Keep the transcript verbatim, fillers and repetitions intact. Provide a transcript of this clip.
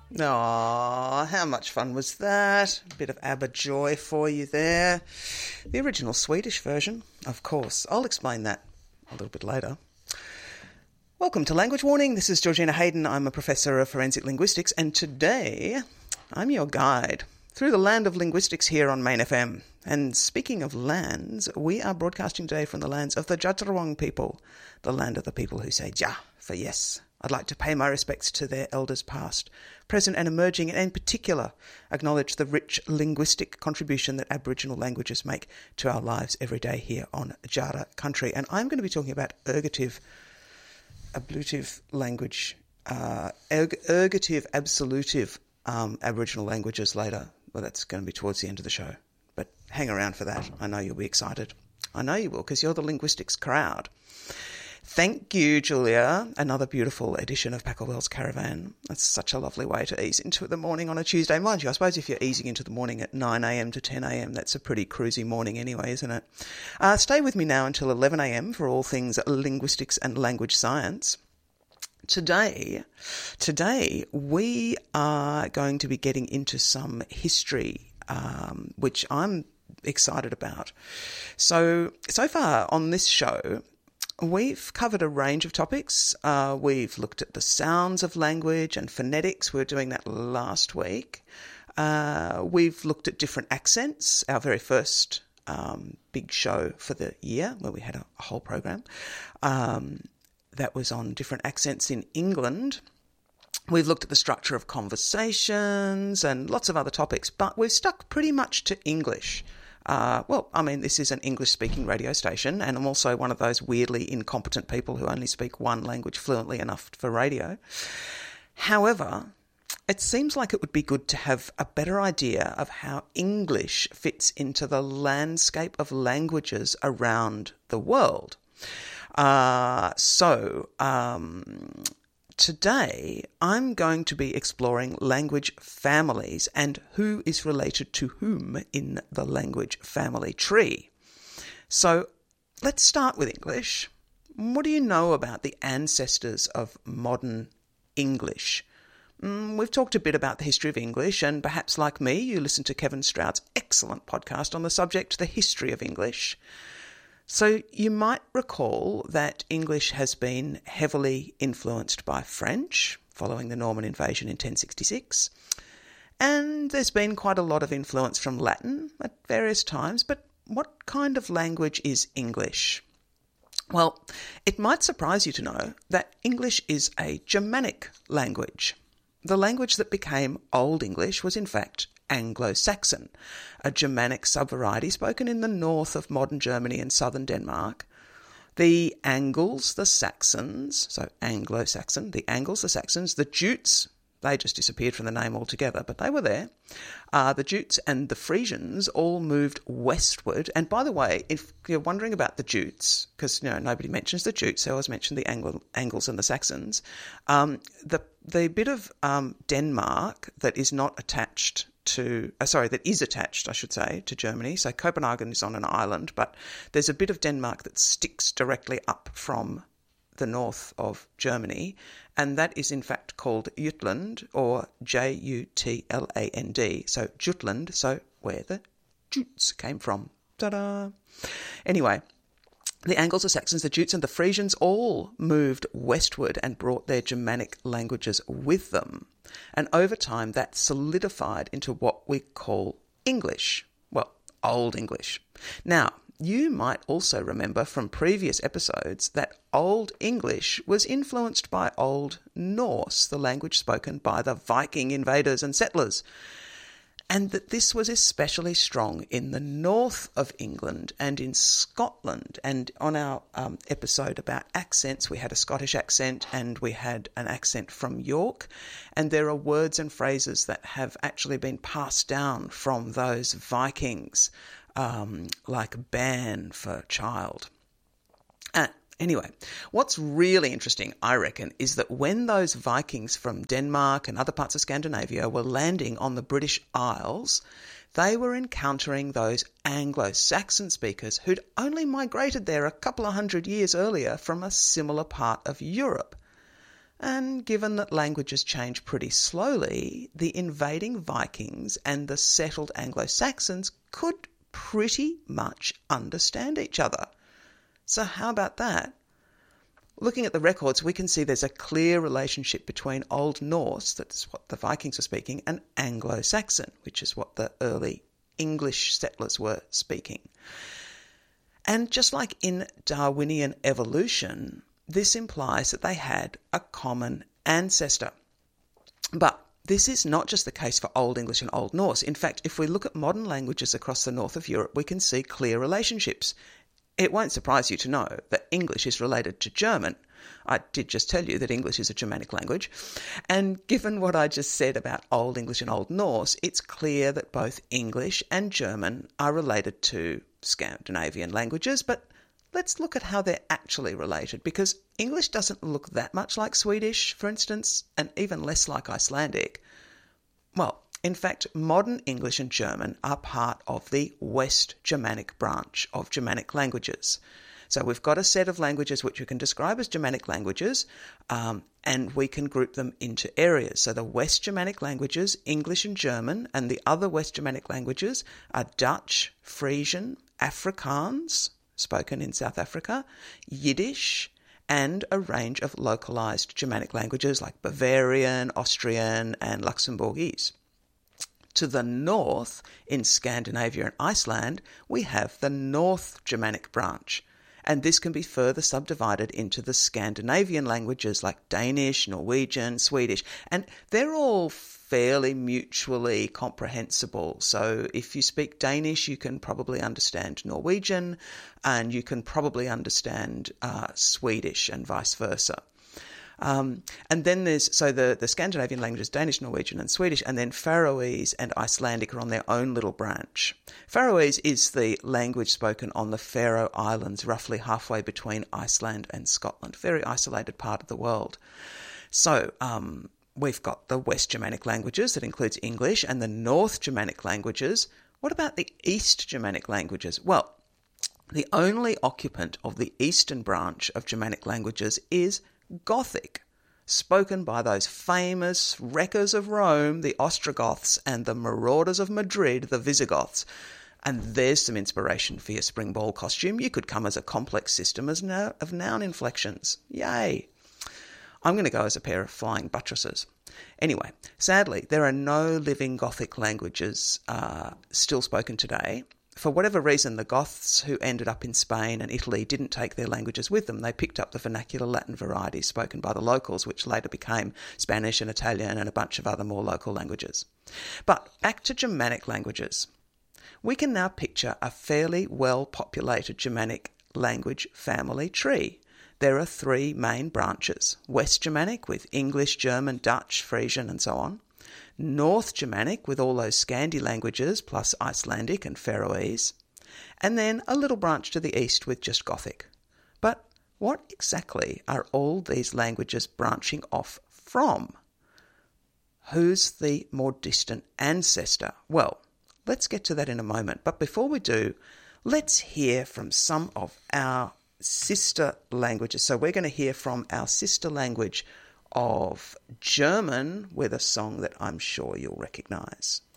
Aw, how much fun was that? A bit of ABBA joy for you there. The original Swedish version, of course. I'll explain that a little bit later. Welcome to Language Warning. This is Georgina Hayden. I'm a professor of forensic linguistics, and today I'm your guide through the land of linguistics here on Main F M. And speaking of lands, we are broadcasting today from the lands of the Djadjerwong people, the land of the people who say ja for yes. I'd like to pay my respects to their elders past, present and emerging, and in particular acknowledge the rich linguistic contribution that Aboriginal languages make to our lives every day here on Djara country. And I'm going to be talking about ergative, ablutive language, uh, erg- ergative, absolutive um, Aboriginal languages later. Well, that's going to be towards the end of the show. But hang around for that. I know you'll be excited. I know you will, because you're the linguistics crowd. Thank you, Julia. Another beautiful edition of Packlewell's Caravan. That's such a lovely way to ease into the morning on a Tuesday. Mind you, I suppose if you're easing into the morning at nine a.m. to ten a.m, that's a pretty cruisy morning anyway, isn't it? Uh, stay with me now until eleven a.m. for all things linguistics and language science. Today, today we are going to be getting into some history, um, which I'm excited about. So, so far on this show, we've covered a range of topics. Uh, we've looked at the sounds of language and phonetics. We were doing that last week. Uh, we've looked at different accents, our very first um, big show for the year, where we had a, a whole program. Um, that was on different accents in England. We've looked at the structure of conversations and lots of other topics, but we've stuck pretty much to English. Uh, well, I mean, this is an English-speaking radio station, and I'm also one of those weirdly incompetent people who only speak one language fluently enough for radio. However, it seems like it would be good to have a better idea of how English fits into the landscape of languages around the world. Uh, so, um... Today, I'm going to be exploring language families and who is related to whom in the language family tree. So, let's start with English. What do you know about the ancestors of modern English? Mm, we've talked a bit about the history of English, and perhaps like me, you listen to Kevin Stroud's excellent podcast on the subject, The History of English. So you might recall that English has been heavily influenced by French following the Norman invasion in ten sixty-six. And there's been quite a lot of influence from Latin at various times. But what kind of language is English? Well, it might surprise you to know that English is a Germanic language. The language that became Old English was in fact Anglo-Saxon, a Germanic subvariety spoken in the north of modern Germany and southern Denmark. The Angles, the Saxons, so Anglo-Saxon, the Angles, the Saxons, the Jutes, they just disappeared from the name altogether, but they were there. Uh, the Jutes and the Frisians all moved westward. And by the way, if you're wondering about the Jutes, because you know nobody mentions the Jutes, so I always mention the Anglo- Angles and the Saxons, um, the the bit of um, Denmark that is not attached to, uh, sorry, that is attached, I should say, to Germany. So Copenhagen is on an island, but there's a bit of Denmark that sticks directly up from the north of Germany, and that is in fact called Jutland, or J U T L A N D. So Jutland, so where the Jutes came from. Ta-da! Anyway, the Angles, the Saxons, the Jutes and the Frisians all moved westward and brought their Germanic languages with them. And over time that solidified into what we call English. Well, Old English. Now, you might also remember from previous episodes that Old English was influenced by Old Norse, the language spoken by the Viking invaders and settlers, and that this was especially strong in the north of England and in Scotland. And on our um, episode about accents, we had a Scottish accent and we had an accent from York, and there are words and phrases that have actually been passed down from those Vikings, um, like ban for child. Uh, Anyway, what's really interesting, I reckon, is that when those Vikings from Denmark and other parts of Scandinavia were landing on the British Isles, they were encountering those Anglo-Saxon speakers who'd only migrated there a couple of hundred years earlier from a similar part of Europe. And given that languages change pretty slowly, the invading Vikings and the settled Anglo-Saxons could pretty much understand each other. So how about that? Looking at the records, we can see there's a clear relationship between Old Norse, that's what the Vikings were speaking, and Anglo-Saxon, which is what the early English settlers were speaking. And just like in Darwinian evolution, this implies that they had a common ancestor. But this is not just the case for Old English and Old Norse. In fact, if we look at modern languages across the north of Europe, we can see clear relationships. It won't surprise you to know that English is related to German. I did just tell you that English is a Germanic language. And given what I just said about Old English and Old Norse, it's clear that both English and German are related to Scandinavian languages, but let's look at how they're actually related, because English doesn't look that much like Swedish, for instance, and even less like Icelandic. Well, in fact, modern English and German are part of the West Germanic branch of Germanic languages. So we've got a set of languages which we can describe as Germanic languages, um, and we can group them into areas. So the West Germanic languages, English and German, and the other West Germanic languages are Dutch, Frisian, Afrikaans, spoken in South Africa, Yiddish, and a range of localised Germanic languages like Bavarian, Austrian, and Luxembourgese. To the north, in Scandinavia and Iceland, we have the North Germanic branch, and this can be further subdivided into the Scandinavian languages like Danish, Norwegian, Swedish, and they're all fairly mutually comprehensible. So if you speak Danish, you can probably understand Norwegian, and you can probably understand uh, Swedish and vice versa. Um, and then there's, so the, the Scandinavian languages, Danish, Norwegian and Swedish, and then Faroese and Icelandic are on their own little branch. Faroese is the language spoken on the Faroe Islands, roughly halfway between Iceland and Scotland, very isolated part of the world. So um, we've got the West Germanic languages, that includes English, and the North Germanic languages. What about the East Germanic languages? Well, the only occupant of the eastern branch of Germanic languages is Gothic, spoken by those famous wreckers of Rome, the Ostrogoths, and the marauders of Madrid, the Visigoths. And there's some inspiration for your spring ball costume. You could come as a complex system as no- of noun inflections. Yay! I'm going to go as a pair of flying buttresses. Anyway, sadly, there are no living Gothic languages uh, still spoken today. For whatever reason, the Goths who ended up in Spain and Italy didn't take their languages with them. They picked up the vernacular Latin varieties spoken by the locals, which later became Spanish and Italian and a bunch of other more local languages. But back to Germanic languages. We can now picture a fairly well-populated Germanic language family tree. There are three main branches: West Germanic with English, German, Dutch, Frisian and so on; North Germanic with all those Scandi languages plus Icelandic and Faroese; and then a little branch to the east with just Gothic. But what exactly are all these languages branching off from? Who's the more distant ancestor? Well, let's get to that in a moment. But before we do, let's hear from some of our sister languages. So we're going to hear from our sister language of German with a song that I'm sure you'll recognise.